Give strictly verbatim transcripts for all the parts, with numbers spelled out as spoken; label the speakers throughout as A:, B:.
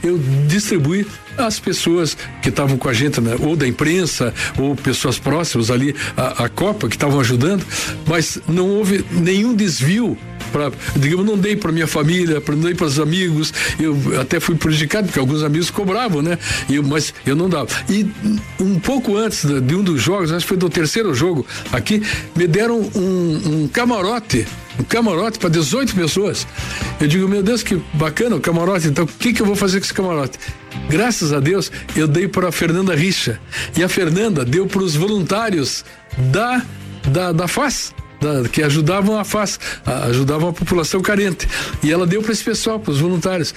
A: eu distribuí às pessoas que estavam com a gente, né? Ou da imprensa, ou pessoas próximas ali à, à Copa, que estavam ajudando, mas não houve nenhum desvio. Pra, digamos, não dei para minha família, não dei para os amigos, eu até fui prejudicado porque alguns amigos cobravam, né? Eu, mas eu não dava. E um pouco antes de, de um dos jogos, acho que foi do terceiro jogo aqui, me deram um, um camarote, um camarote para dezoito pessoas. Eu digo, meu Deus, que bacana o camarote, então o que que eu vou fazer com esse camarote? Graças a Deus, eu dei para a Fernanda Richa, e a Fernanda deu para os voluntários da, da, da F A S. Da, que ajudavam a F A S, a, ajudavam a população carente, e ela deu para esse pessoal, para os voluntários.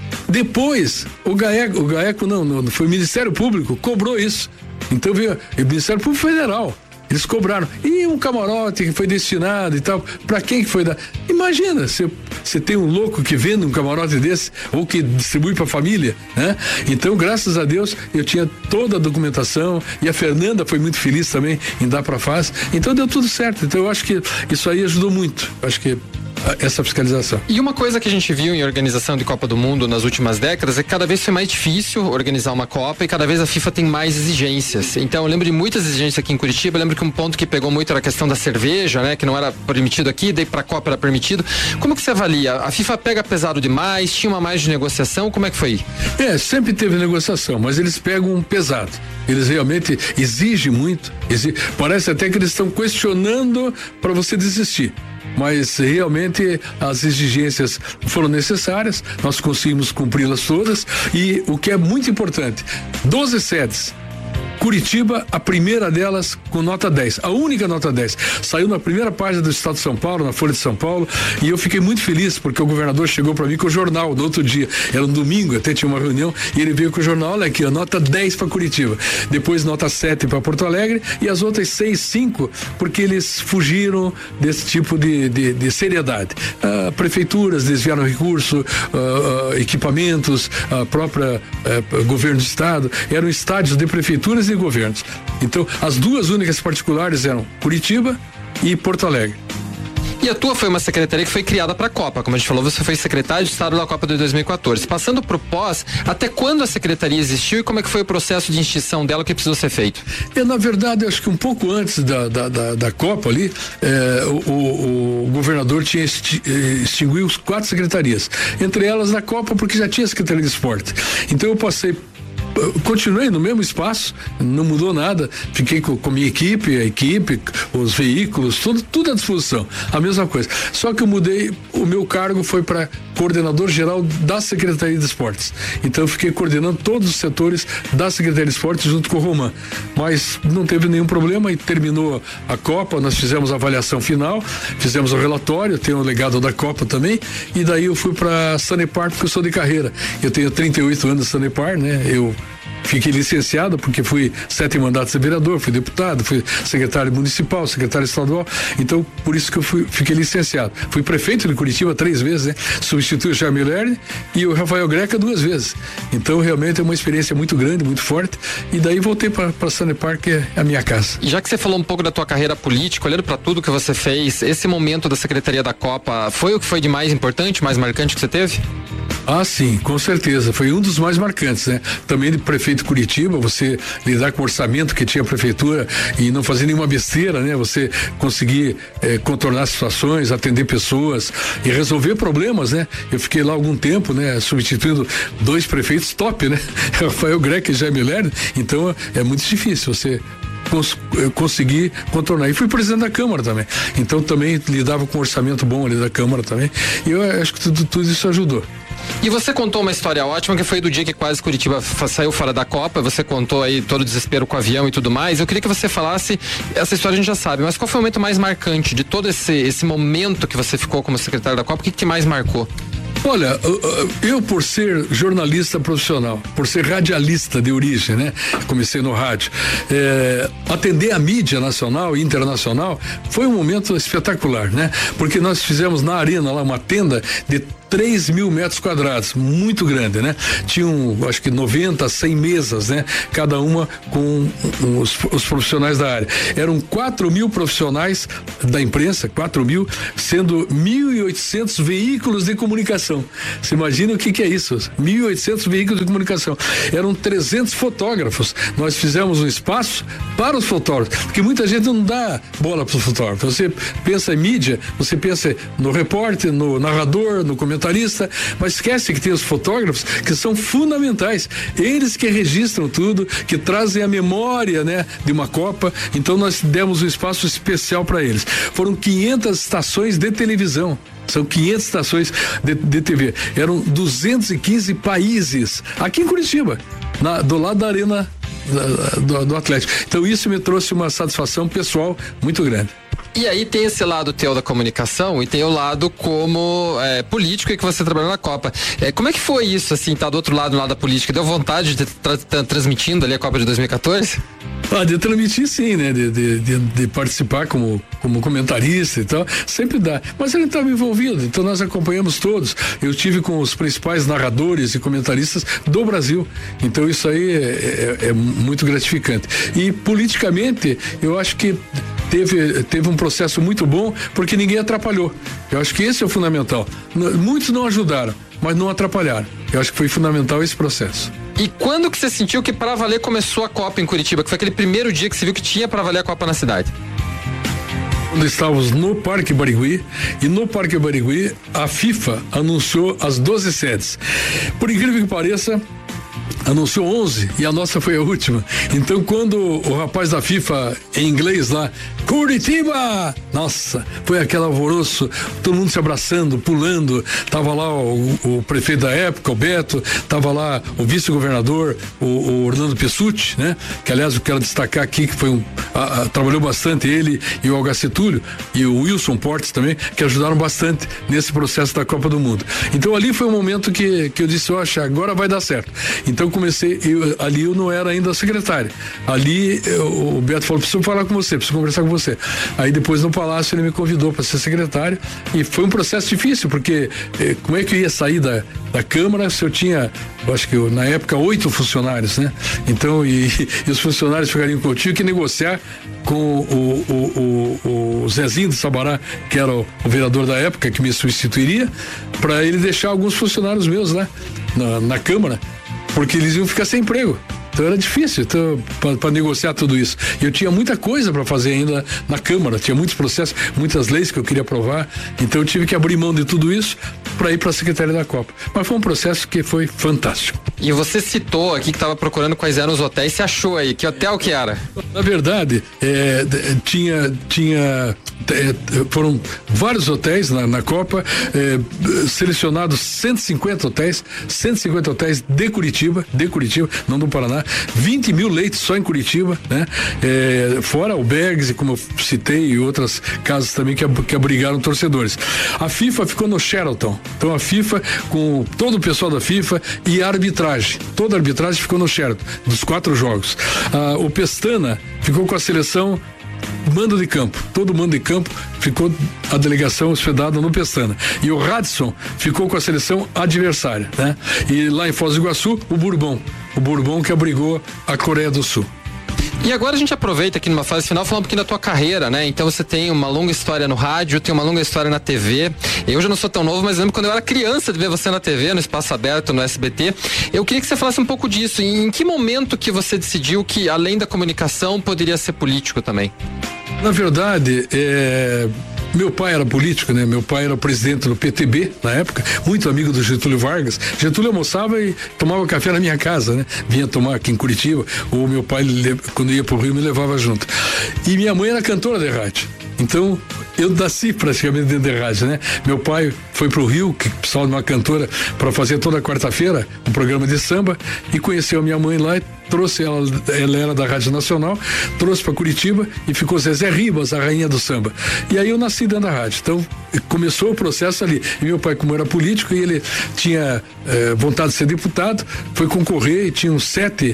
A: Depois o GAECO, o GAECO não, não, foi o Ministério Público, cobrou isso. Então veio o Ministério Público Federal, eles cobraram, e um camarote que foi destinado e tal, para quem que foi dar? Imagina, você você tem um louco que vende um camarote desse, ou que distribui para a família, né? Então, graças a Deus, eu tinha toda a documentação, e a Fernanda foi muito feliz também em dar para a F A S, então deu tudo certo. Então eu acho que isso aí ajudou muito, acho que essa fiscalização.
B: E uma coisa que a gente viu em organização de Copa do Mundo nas últimas décadas é que cada vez foi mais difícil organizar uma Copa, e cada vez a FIFA tem mais exigências. Então eu lembro de muitas exigências aqui em Curitiba. Eu lembro que um ponto que pegou muito era a questão da cerveja, né? Que não era permitido aqui, daí pra Copa era permitido. Como que você avalia? A FIFA pega pesado demais? Tinha uma mais de negociação? Como é que foi?
A: É, sempre teve negociação, mas eles pegam pesado. Eles realmente exigem muito. Exigem. Parece até que eles estão questionando para você desistir. Mas realmente as exigências foram necessárias, nós conseguimos cumpri-las todas, e o que é muito importante, doze sedes. Curitiba, a primeira delas com nota dez, a única nota dez, saiu na primeira página do Estado de São Paulo, na Folha de São Paulo, e eu fiquei muito feliz porque o governador chegou para mim com o jornal no outro dia, era um domingo, até tinha uma reunião, e ele veio com o jornal, olha aqui, a nota dez para Curitiba, depois nota sete para Porto Alegre, e as outras seis, cinco, porque eles fugiram desse tipo de, de, de seriedade. Ah, prefeituras desviaram recurso, ah, ah, equipamentos, a própria ah, governo do estado, eram estádios de prefeituras e governos. Então, as duas únicas particulares eram Curitiba e Porto Alegre.
B: E a tua foi uma secretaria que foi criada para a Copa, como a gente falou, você foi secretário de Estado da Copa de dois mil e quatorze. Passando pro pós, até quando a secretaria existiu e como é que foi o processo de extinção dela, o que precisou ser feito?
A: É, na verdade, acho que um pouco antes da, da, da, da Copa ali, é, o, o, o governador tinha esti, extinguiu as quatro secretarias, entre elas da Copa, porque já tinha a Secretaria de Esporte. Então eu passei continuei no mesmo espaço, não mudou nada, fiquei com, com minha equipe, a equipe, os veículos, tudo, tudo à disposição, a mesma coisa. Só que eu mudei, o meu cargo foi para coordenador geral da Secretaria de Esportes. Então eu fiquei coordenando todos os setores da Secretaria de Esportes junto com o Roman. Mas não teve nenhum problema e terminou a Copa, nós fizemos a avaliação final, fizemos o relatório, tenho o legado da Copa também, e daí eu fui para Sanepar porque eu sou de carreira. Eu tenho trinta e oito anos de Sanepar, né? Eu fiquei licenciado porque fui sete mandatos de vereador, fui deputado, fui secretário municipal, secretário estadual, então por isso que eu fui, fiquei licenciado. Fui prefeito de Curitiba três vezes, né? Substituí o Jaime Lerner e o Rafael Greca duas vezes. Então realmente é uma experiência muito grande, muito forte, e daí voltei para Sanepar, que é a minha casa.
B: E já que você falou um pouco da tua carreira política, olhando para tudo que você fez, esse momento da Secretaria da Copa foi o que foi de mais importante, mais marcante que você teve?
A: Ah, sim, com certeza, foi um dos mais marcantes, né? Também de prefeito de Curitiba, você lidar com o orçamento que tinha a prefeitura e não fazer nenhuma besteira, né? Você conseguir eh, contornar situações, atender pessoas e resolver problemas, né? Eu fiquei lá algum tempo, né? Substituindo dois prefeitos top, né? Rafael Greca e Jaime Lerner, então é muito difícil você Cons- conseguir contornar. E fui presidente da Câmara também. Então também lidava com um orçamento bom ali da Câmara também. E eu acho que tudo, tudo isso ajudou.
B: E você contou uma história ótima que foi do dia que quase Curitiba saiu fora da Copa. Você contou aí todo o desespero com o avião e tudo mais. Eu queria que você falasse, essa história a gente já sabe, mas qual foi o momento mais marcante de todo esse, esse momento que você ficou como secretário da Copa? O que, que mais marcou?
A: Olha, eu por ser jornalista profissional, por ser radialista de origem, né? Comecei no rádio, é, atender a mídia nacional e internacional foi um momento espetacular, né? Porque nós fizemos na arena lá uma tenda de três mil metros quadrados, muito grande, né? Tinham, acho que noventa, cem mesas, né? Cada uma com os, os profissionais da área. Eram quatro mil profissionais da imprensa, quatro mil, sendo mil e oitocentos veículos de comunicação. Você imagina o que que é isso? mil e oitocentos veículos de comunicação. Eram trezentos fotógrafos. Nós fizemos um espaço para os fotógrafos, porque muita gente não dá bola para os fotógrafos. Você pensa em mídia, você pensa no repórter, no narrador, no comentarista, mas esquece que tem os fotógrafos que são fundamentais. Eles que registram tudo, que trazem a memória, né, de uma Copa. Então nós demos um espaço especial para eles. Foram quinhentas estações de televisão. São quinhentas estações de, de T V. Eram duzentos e quinze países aqui em Curitiba, na, do lado da arena do, do Atlético. Então isso me trouxe uma satisfação pessoal muito grande.
B: E aí tem esse lado teu da comunicação e tem o lado como é, político que você trabalhou na Copa. É, como é que foi isso, assim, tá do outro lado, no lado da política? Deu vontade de estar tra- transmitindo ali a Copa de dois mil e quatorze?
A: Ah, de transmitir sim, né? De, de, de, de participar como, como comentarista e tal, sempre dá. Mas ele estava envolvido, então nós acompanhamos todos. Eu tive com os principais narradores e comentaristas do Brasil. Então isso aí é, é, é muito gratificante. E politicamente, eu acho que Teve, teve um processo muito bom, porque ninguém atrapalhou. Eu acho que esse é o fundamental. Muitos não ajudaram, mas não atrapalharam. Eu acho que foi fundamental esse processo.
B: E quando que você sentiu que pra valer começou a Copa em Curitiba? Que foi aquele primeiro dia que você viu que tinha pra valer a Copa na cidade?
A: Quando estávamos no Parque Barigui, e no Parque Barigui a FIFA anunciou as doze sedes. Por incrível que pareça, anunciou onze e a nossa foi a última. Então quando o rapaz da FIFA em inglês lá, Curitiba! Nossa, foi aquele alvoroço, todo mundo se abraçando, pulando. Tava lá o, o prefeito da época, o Beto, tava lá o vice-governador, o, o Orlando Pessutti, né? Que aliás eu quero destacar aqui que foi um, a, a, trabalhou bastante ele e o Algaci Túlio e o Wilson Portes também, que ajudaram bastante nesse processo da Copa do Mundo. Então ali foi um momento que, que eu disse, oxa, agora vai dar certo. Então comecei, eu, ali eu não era ainda secretário. Ali eu, o Beto falou, preciso falar com você, preciso conversar com você. Aí depois no Palácio ele me convidou para ser secretário e foi um processo difícil, porque eh, como é que eu ia sair da, da Câmara se eu tinha, eu acho que eu, na época, oito funcionários, né? Então, e, e os funcionários ficariam com eu tinha que negociar com o, o, o, o Zezinho de Sabará, que era o, o vereador da época, que me substituiria, para ele deixar alguns funcionários meus lá na, na Câmara, porque eles iam ficar sem emprego. Então era difícil então, para negociar tudo isso. E eu tinha muita coisa para fazer ainda na Câmara, tinha muitos processos, muitas leis que eu queria aprovar. Então eu tive que abrir mão de tudo isso para ir para a Secretaria da Copa. Mas foi um processo que foi fantástico.
B: E você citou aqui que estava procurando quais eram os hotéis. Você achou aí? Que hotel que era?
A: Na verdade, é, tinha, tinha é, foram vários hotéis na, na Copa, é, selecionados cento e cinquenta hotéis, cento e cinquenta hotéis de Curitiba, de Curitiba, não do Paraná. vinte mil leitos só em Curitiba, né? É, fora albergues e como eu citei e outras casas também que, que abrigaram torcedores. A FIFA ficou no Sheraton, então a FIFA com todo o pessoal da FIFA e a arbitragem, toda a arbitragem ficou no Sheraton, dos quatro jogos. Ah, o Pestana ficou com a seleção mando de campo, todo mando de campo ficou a delegação hospedada no Pestana, e o Radisson ficou com a seleção adversária, né? E lá em Foz do Iguaçu, o Bourbon, o Bourbon que abrigou a Coreia do Sul.
B: E agora a gente aproveita aqui numa fase final falar um pouquinho da tua carreira, né? Então você tem uma longa história no rádio, tem uma longa história na T V. Eu já não sou tão novo, mas lembro quando eu era criança de ver você na T V, no Espaço Aberto, no S B T. Eu queria que você falasse um pouco disso. Em que momento que você decidiu que, além da comunicação, poderia ser político também?
A: Na verdade, é... meu pai era político, né? Meu pai era presidente do P T B na época, muito amigo do Getúlio Vargas. Getúlio almoçava e tomava café na minha casa, né? Vinha tomar aqui em Curitiba, ou meu pai, quando ia pro Rio, me levava junto. E minha mãe era cantora de rádio. Então, eu nasci praticamente dentro de rádio, né? Meu pai foi pro Rio, que precisava de uma cantora, para fazer toda quarta-feira um programa de samba, e conheceu a minha mãe lá e trouxe ela, ela era da Rádio Nacional, trouxe para Curitiba e ficou Zezé Ribas, a rainha do samba. E aí eu nasci dentro da rádio. Então, começou o processo ali. E meu pai, como era político, e ele tinha eh, vontade de ser deputado, foi concorrer e tinha uns sete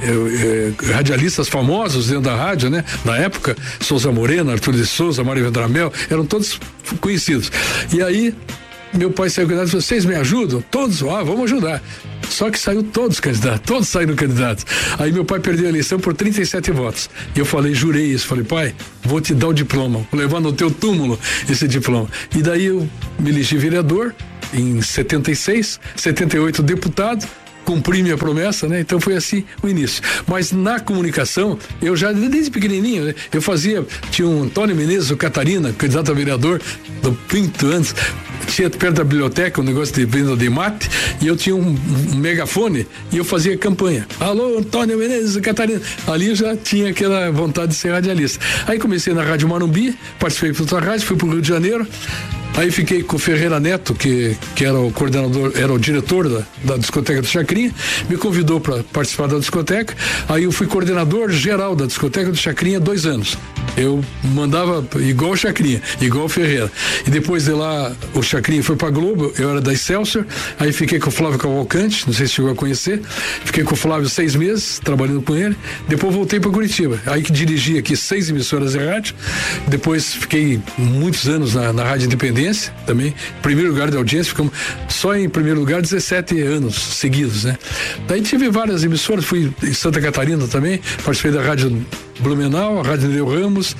A: eh, eh, radialistas famosos dentro da rádio, né? Na época, Souza Moreno, Arthur de Souza, Mário Vendramel, eram todos conhecidos. E aí meu pai saiu candidato e falou, vocês me ajudam? Todos, ah, vamos ajudar. Só que saiu todos candidatos, todos saíram candidatos. Aí meu pai perdeu a eleição por trinta e sete votos. E eu falei, jurei isso, falei, pai, vou te dar o diploma, vou levar no teu túmulo esse diploma. E daí eu me elegi vereador em setenta e seis, setenta e oito deputado, cumpri minha promessa, né? Então foi assim o início. Mas na comunicação, eu já desde pequenininho, né? Eu fazia, tinha um Antônio Menezes, o Catarina, candidato a vereador do Pinto antes, tinha perto da biblioteca um negócio de venda de mate, e eu tinha um, um megafone e eu fazia campanha. Alô, Antônio Menezes, Catarina. Ali eu já tinha aquela vontade de ser radialista. Aí comecei na Rádio Morumbi, participei de outra rádio, fui pro Rio de Janeiro. Aí fiquei com o Ferreira Neto, que, que era o coordenador, era o diretor da, da discoteca do Chacrinha, me convidou para participar da discoteca. Aí eu fui coordenador geral da discoteca do Chacrinha dois anos. Eu mandava igual o Chacrinha, igual o Ferreira. E depois de lá, o Chacrinha foi pra Globo, eu era da Excelsior, aí fiquei com o Flávio Cavalcante, não sei se chegou a conhecer, fiquei com o Flávio seis meses, trabalhando com ele, depois voltei para Curitiba, aí que dirigi aqui seis emissoras de rádio, depois fiquei muitos anos na, na Rádio Independência, também, primeiro lugar de audiência, ficamos só em primeiro lugar dezessete anos seguidos, né? Daí tive várias emissoras, fui em Santa Catarina também, participei da Rádio Blumenau, a Rádio Nereu Ramos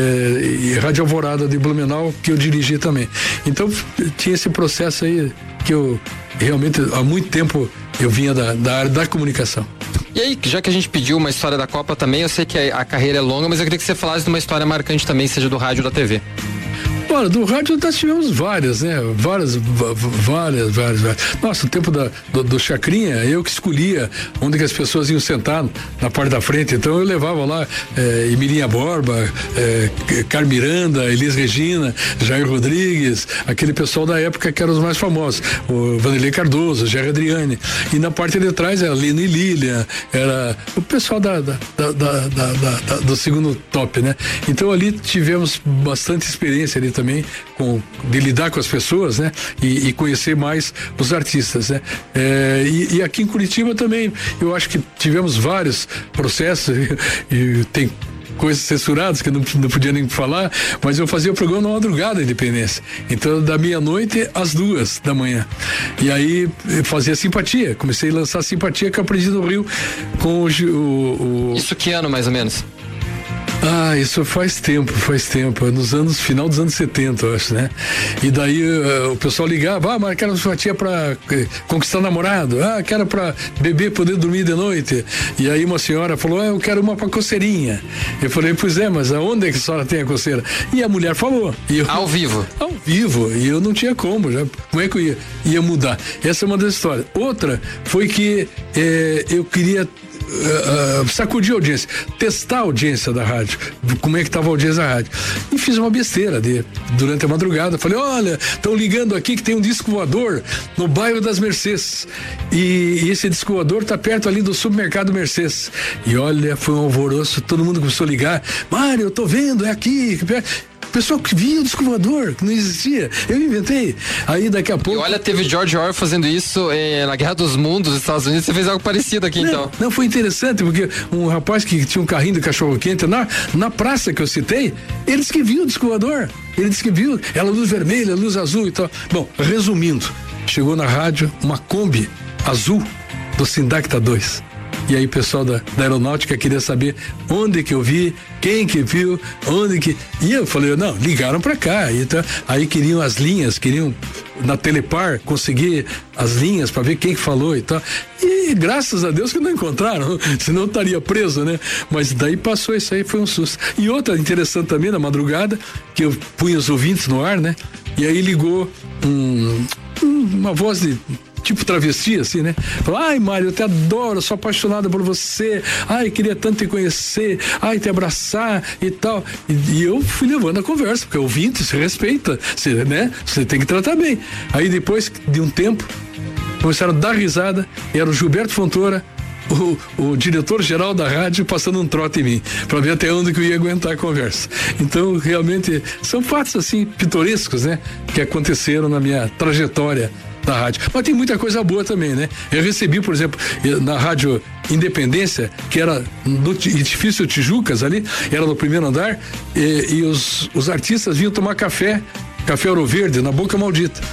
A: eh, e a Rádio Alvorada de Blumenau, que eu dirigi também. Então tinha esse processo aí que eu realmente há muito tempo eu vinha da, da área da comunicação.
B: E aí, já que a gente pediu uma história da Copa também, eu sei que a, a carreira é longa, mas eu queria que você falasse de uma história marcante também, seja do rádio ou da T V.
A: Olha, do rádio nós tivemos várias, né? Várias, várias, várias, várias. Nossa, o tempo da, do, do Chacrinha, eu que escolhia onde que as pessoas iam sentar na parte da frente. Então eu levava lá eh, Emilinha Borba, eh, Carmen Miranda, Elis Regina, Jair Rodrigues, aquele pessoal da época que eram os mais famosos. O Vanderlei Cardoso, Jerry Adriane. E na parte de trás era Lina e Lilian, era o pessoal da, da, da, da, da, da, do segundo top, né? Então ali tivemos bastante experiência ali também com, de lidar com as pessoas, né? E, e conhecer mais os artistas, né? É, e, e aqui em Curitiba também, eu acho que tivemos vários processos e, e tem coisas censuradas que eu não, não podia nem falar, mas eu fazia o programa na madrugada, Independência. Então, da meia-noite às duas da manhã. E aí, eu fazia Simpatia. Comecei a lançar Simpatia, que eu aprendi no Rio com o, o, o...
B: Isso que ano, mais ou menos?
A: Ah, isso faz tempo, faz tempo, nos anos, final dos anos setenta, eu acho, né? E daí uh, o pessoal ligava, ah, mas quero fatia pra uh, conquistar namorado, ah, quero pra beber, poder dormir de noite. E aí uma senhora falou, ah, eu quero uma pra coceirinha. Eu falei, pois é, mas aonde é que a senhora tem a coceira? E a mulher falou. E eu,
B: ao vivo?
A: Ao vivo, e eu não tinha como, já, como é que eu ia, ia mudar? Essa é uma das histórias. Outra foi que eh, eu queria Uh, uh, sacudir a audiência, testar a audiência da rádio, como é que estava a audiência da rádio. E fiz uma besteira de, durante a madrugada. Falei, olha, estão ligando aqui que tem um disco voador no bairro das Mercês. E, e esse disco voador está perto ali do supermercado Mercês. E olha, foi um alvoroço, todo mundo começou a ligar. Mário, eu tô vendo, é aqui. O pessoal que via o disco voador, que não existia. Eu inventei. Aí daqui a pouco.
B: E olha, teve George Orwell fazendo isso eh, na Guerra dos Mundos dos Estados Unidos. Você fez algo parecido aqui,
A: não,
B: então.
A: Não, foi interessante, porque um rapaz que tinha um carrinho de cachorro-quente na, na praça que eu citei, ele disse que viu o disco voador. Ele disse que viu. Era luz vermelha, luz azul e tal. Bom, resumindo, chegou na rádio uma Kombi azul do Sindacta dois. E aí o pessoal da, da aeronáutica queria saber onde que eu vi, quem que viu, onde que... E eu falei, não, ligaram pra cá. E tá, aí queriam as linhas, queriam na Telepar conseguir as linhas pra ver quem que falou e tal. E graças a Deus que não encontraram, senão eu estaria preso, né? Mas daí passou isso aí, foi um susto. E outra interessante também, na madrugada, que eu punha os ouvintes no ar, né? E aí ligou um, uma voz de... tipo travesti, assim, né? Falou, ai, Mário, eu te adoro, sou apaixonada por você, ai, queria tanto te conhecer, ai, te abraçar e tal. E, e eu fui levando a conversa, porque ouvinte se respeita, você, né? Você tem que tratar bem. Aí depois de um tempo, começaram a dar risada, era o Gilberto Fontoura, O, o diretor-geral da rádio passando um trote em mim, para ver até onde que eu ia aguentar a conversa. Então, realmente, são fatos assim, pitorescos, né? Que aconteceram na minha trajetória da rádio. Mas tem muita coisa boa também, né? Eu recebi, por exemplo, na rádio Independência, que era no edifício Tijucas ali, era no primeiro andar, e, e os, os artistas vinham tomar café, café Ouro Verde, na Boca Maldita.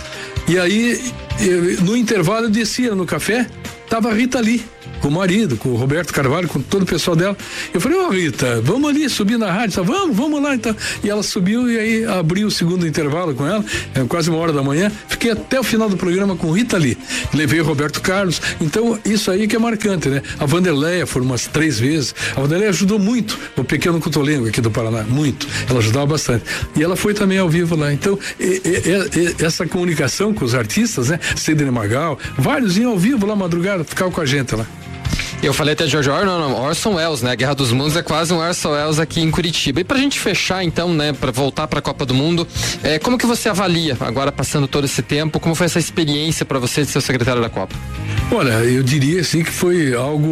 A: E aí, eu, no intervalo, eu descia no café, tava a Rita ali, com o marido, com o Roberto Carvalho, com todo o pessoal dela. Eu falei, ô oh, Rita, vamos ali subir na rádio, tá? vamos, vamos lá então. E ela subiu e aí abriu o segundo intervalo com ela, é quase uma hora da manhã, fiquei até o final do programa com Rita ali. Levei o Roberto Carlos, então isso aí que é marcante, né? A Vanderleia foram umas três vezes, a Vanderleia ajudou muito o Pequeno Cotolengo aqui do Paraná, muito, ela ajudava bastante. E ela foi também ao vivo lá, então e, e, e, essa comunicação com os artistas, né? Sidney Magal, vários iam ao vivo lá madrugada, ficavam com a gente lá.
B: Eu falei até George Orwell, não, não, Orson Welles, né? Guerra dos Mundos é quase um Orson Welles aqui em Curitiba. E pra gente fechar então, né, pra voltar pra Copa do Mundo, é, como que você avalia, agora passando todo esse tempo, como foi essa experiência pra você de ser o secretário da Copa?
A: Olha, eu diria assim que foi algo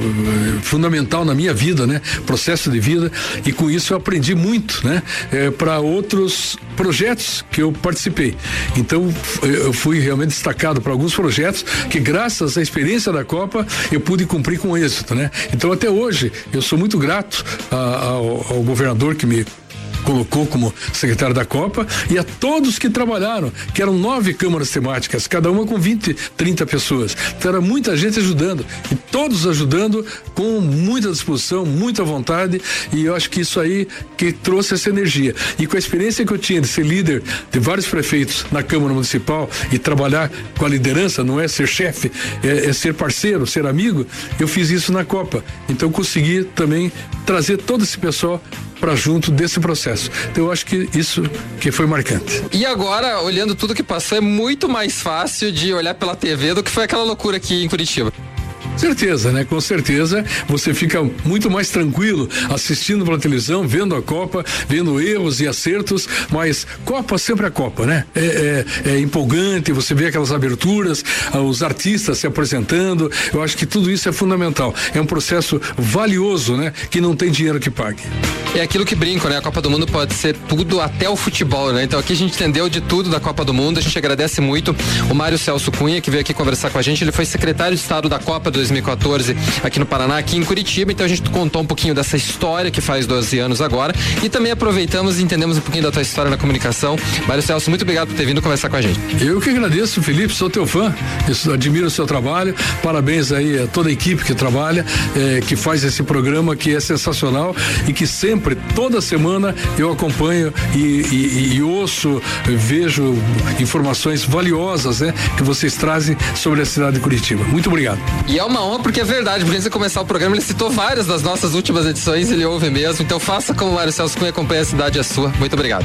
A: uh, fundamental na minha vida, né? Processo de vida, e com isso eu aprendi muito, né? É, para outros projetos que eu participei. Então eu fui realmente destacado para alguns projetos que, graças à experiência da Copa, eu pude cumprir com êxito, né? Então até hoje eu sou muito grato a, ao, ao governador que me colocou como secretário da Copa e a todos que trabalharam, que eram nove câmaras temáticas, cada uma com vinte, trinta pessoas. Então era muita gente ajudando e todos ajudando com muita disposição, muita vontade, e eu acho que isso aí que trouxe essa energia. E com a experiência que eu tinha de ser líder de vários prefeitos na Câmara Municipal e trabalhar com a liderança, não é ser chefe, é, é ser parceiro, ser amigo, eu fiz isso na Copa. Então consegui também trazer todo esse pessoal para junto desse processo. Então eu acho que isso que foi marcante.
B: E agora, olhando tudo que passou, é muito mais fácil de olhar pela T V do que foi aquela loucura aqui em Curitiba.
A: Certeza, né? Com certeza você fica muito mais tranquilo assistindo pela televisão, vendo a Copa, vendo erros e acertos, mas Copa sempre é Copa, né? É, é, é empolgante, você vê aquelas aberturas, os artistas se apresentando, eu acho que tudo isso é fundamental. É um processo valioso, né? Que não tem dinheiro que pague.
B: É aquilo que brinco, né? A Copa do Mundo pode ser tudo, até o futebol, né? Então aqui a gente entendeu de tudo da Copa do Mundo, a gente agradece muito o Mário Celso Cunha, que veio aqui conversar com a gente. Ele foi secretário de Estado da Copa dois mil e quatorze aqui no Paraná, aqui em Curitiba. Então a gente contou um pouquinho dessa história que faz doze anos agora, e também aproveitamos e entendemos um pouquinho da tua história na comunicação. Mário Celso, muito obrigado por ter vindo conversar com a gente.
A: Eu que agradeço, Felipe, sou teu fã, eu admiro o seu trabalho, parabéns aí a toda a equipe que trabalha, eh, que faz esse programa que é sensacional e que sempre, toda semana eu acompanho e, e, e ouço, vejo informações valiosas, né, que vocês trazem sobre a cidade de Curitiba. Muito obrigado.
B: E é uma honra, porque é verdade, porque antes de começar o programa ele citou várias das nossas últimas edições, ele ouve mesmo, então faça como o Mário Celso Cunha, acompanha a cidade é sua. Muito obrigado.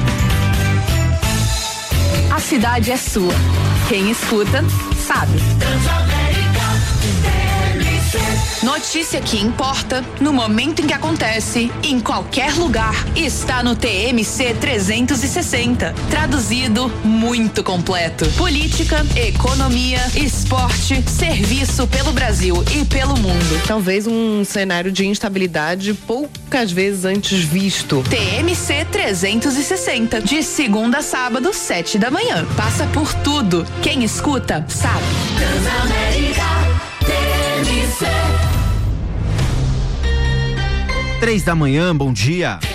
C: A cidade é sua. Quem escuta, sabe. Notícia que importa, no momento em que acontece, em qualquer lugar, está no T M C trezentos e sessenta. Traduzido, muito completo. Política, economia, esporte, serviço pelo Brasil e pelo mundo.
D: Talvez um cenário de instabilidade poucas vezes antes visto.
C: T M C trezentos e sessenta, de segunda a sábado, sete da manhã. Passa por tudo. Quem escuta, sabe. Transamérica, T M C.
E: Três da manhã, bom dia.